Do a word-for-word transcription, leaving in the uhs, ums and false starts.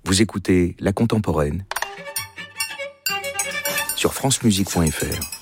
Vous écoutez La Contemporaine sur francemusique point f r.